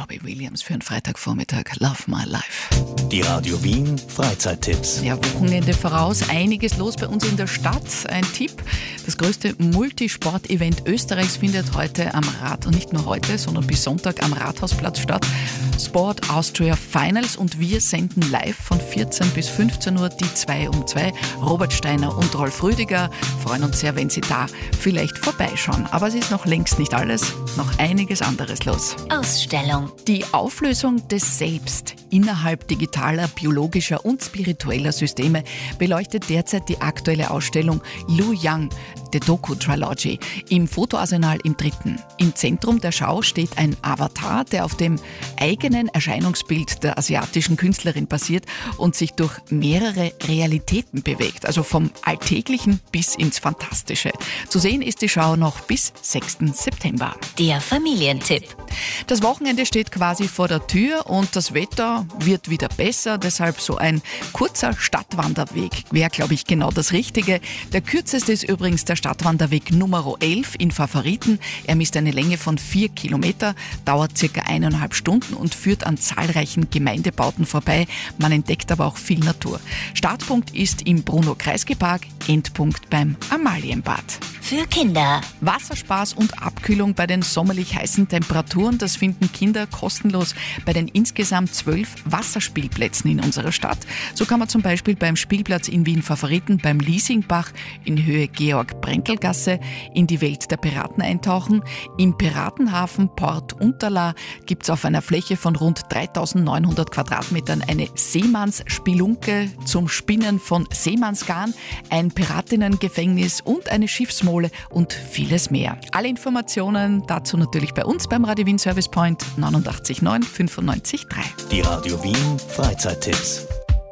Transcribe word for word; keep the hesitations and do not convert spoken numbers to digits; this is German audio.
Robbie Williams für einen Freitagvormittag. Love My Life. Die Radio Wien Freizeittipps. Ja, Wochenende voraus, einiges los bei uns in der Stadt. Ein Tipp: Das größte Multisport-Event Österreichs findet heute am Rad, und nicht nur heute, sondern bis Sonntag am Rathausplatz statt. Sport Austria Finals, und wir senden live von vierzehn bis fünfzehn Uhr die zwei um zwei. Robert Steiner und Rolf Rüdiger freuen uns sehr, wenn Sie da vielleicht vorbeischauen. Aber es ist noch längst nicht alles, noch einiges anderes los. Ausstellung. Die Auflösung des Selbst innerhalb digitaler, biologischer und spiritueller Systeme beleuchtet derzeit die aktuelle Ausstellung Lu Yang, The Doku Trilogy, im Fotoarsenal im Dritten. Im Zentrum der Schau steht ein Avatar, der auf dem eigenen Erscheinungsbild der asiatischen Künstlerin basiert und sich durch mehrere Realitäten bewegt, also vom Alltäglichen bis ins Fantastische. Zu sehen ist die Schau noch bis sechsten September. Der Familientipp. Das Wochenende steht quasi vor der Tür und das Wetter wird wieder besser, deshalb so ein kurzer Stadtwanderweg wäre, glaube ich, genau das Richtige. Der kürzeste ist übrigens der Stadtwanderweg Nummer elf in Favoriten. Er misst eine Länge von vier Kilometer, dauert circa eineinhalb Stunden und führt an zahlreichen Gemeindebauten vorbei. Man entdeckt aber auch viel Natur. Startpunkt ist im Bruno-Kreisky-Park, Endpunkt beim Amalienbad. Für Kinder. Wasserspaß und Abkühlung bei den sommerlich heißen Temperaturen, das finden Kinder kostenlos bei den insgesamt zwölf Wasserspielplätzen in unserer Stadt. So kann man zum Beispiel beim Spielplatz in Wien Favoriten beim Liesingbach in Höhe Georg-Brenkel-Gasse in die Welt der Piraten eintauchen. Im Piratenhafen Port Unterla gibt es auf einer Fläche von rund dreitausendneunhundert Quadratmetern eine Seemannsspelunke zum Spinnen von Seemannsgarn, ein Piratinnengefängnis und eine Schiffsmole und vieles mehr. Alle Informationen dazu natürlich bei uns beim Radio Wien Service Point neunundachtzig neun fünfundneunzig drei. Die Radio Wien Freizeittipps.